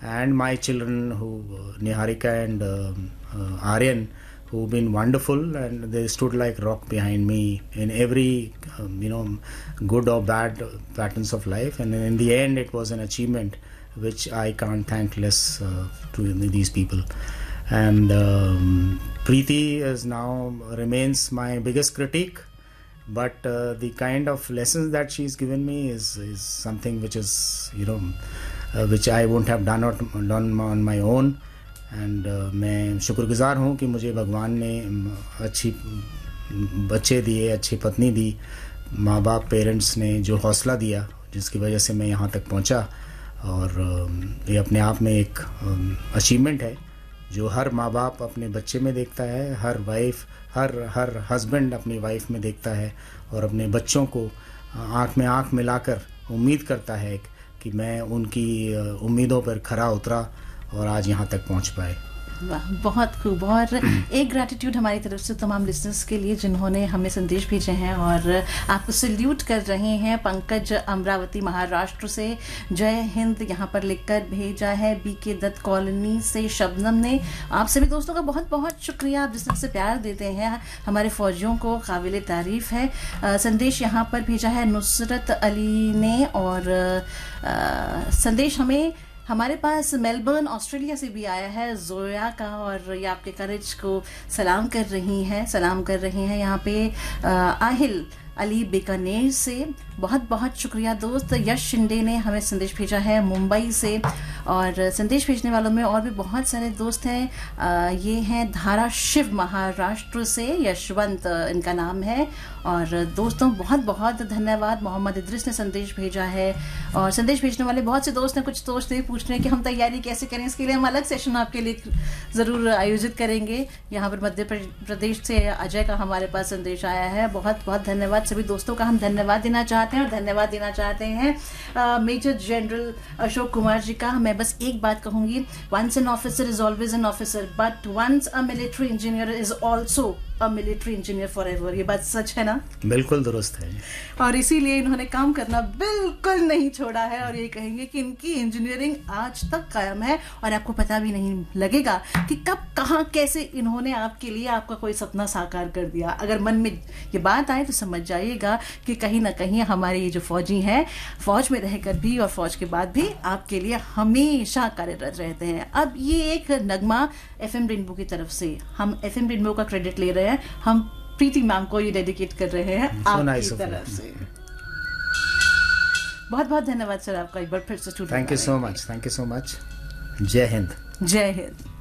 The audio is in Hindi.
and my children, who Niharika and Aryan, who've been wonderful, and they stood like rock behind me in every good or bad patterns of life, and in the end it was an achievement which I can't thank less to these people. And Preeti is now remains my biggest critique, but the kind of lessons that she's given me is something which is which I wouldn't have done on my own. And मैं शुक्रगुजार हूँ कि मुझे भगवान ने अच्छी बच्चे दिए, अच्छी पत्नी दी, माँ बाप पेरेंट्स ने जो हौसला दिया, जिसकी वजह से मैं यहाँ तक पहुँचा. और ये अपने आप में एक अचीवमेंट है जो हर माँ बाप अपने बच्चे में देखता है, हर वाइफ, हर हस्बैंड अपनी वाइफ में देखता है, और अपने बच्चों को आँख में आँख मिलाकर उम्मीद करता है कि मैं उनकी उम्मीदों पर खरा उतरा और आज यहाँ तक पहुँच पाए. वाह, बहुत खूब. और एक ग्रैटिट्यूड हमारी तरफ से तमाम लिसनर्स के लिए जिन्होंने हमें संदेश भेजे हैं और आपको सल्यूट कर रहे हैं. पंकज अमरावती महाराष्ट्र से, जय हिंद यहाँ पर लिखकर भेजा है. बीके दत्त कॉलोनी से शबनम ने. आप सभी दोस्तों का बहुत बहुत शुक्रिया, आप जिस तरह से प्यार देते हैं हमारे फौजियों को, काबिल तारीफ है. संदेश यहाँ पर भेजा है नुसरत अली ने. और संदेश हमें हमारे पास मेलबर्न ऑस्ट्रेलिया से भी आया है जोया का, और ये आपके करेज को सलाम कर रही हैं. यहाँ पे आहिल अली बीकानेर से बहुत बहुत शुक्रिया दोस्त. यश शिंदे ने हमें संदेश भेजा है मुंबई से. और संदेश भेजने वालों में और भी बहुत सारे दोस्त हैं. ये हैं धारा शिव महाराष्ट्र से, यशवंत इनका नाम है. और दोस्तों बहुत बहुत धन्यवाद. मोहम्मद इद्रिस ने संदेश भेजा है. और संदेश भेजने वाले बहुत से दोस्त हैं. कुछ दोस्त ये पूछ रहे हैं कि हम तैयारी कैसे करें. इसके लिए हम अलग सेशन आपके लिए ज़रूर आयोजित करेंगे. यहाँ पर मध्य प्रदेश से अजय का हमारे पास संदेश आया है. बहुत बहुत धन्यवाद. सभी दोस्तों का हम धन्यवाद देना चाहते हैं. और धन्यवाद देना चाहते हैं मेजर जनरल अशोक कुमार जी का. मैं बस एक बात कहूंगी, once an officer is always an officer, but once a military engineer is also a military engineer for ever. ये बात सच है ना? बिल्कुल दुरुस्त है. और इसीलिए इन्होंने काम करना बिल्कुल नहीं छोड़ा है. और ये कहेंगे कि इनकी इंजीनियरिंग आज तक कायम है, और आपको पता भी नहीं लगेगा कि कब कहाँ कैसे इन्होंने आपके लिए आपका कोई सपना साकार कर दिया. अगर मन में ये बात आए तो समझ जाइएगा कि कहीं ना कहीं हमारे ये जो फौजी हैं, फौज में रहकर भी और फौज के बाद भी आपके लिए हमेशा कार्यरत रहते हैं. अब ये एक नगमा FM रेनबो की तरफ से, हम FM रेनबो का क्रेडिट ले रहे हैं, हम प्रीति मैम को ये डेडिकेट कर रहे हैं आपकी तरफ से. बहुत बहुत धन्यवाद सर आपका एक बार फिर से. Thank you so much. जय हिंद. जय हिंद.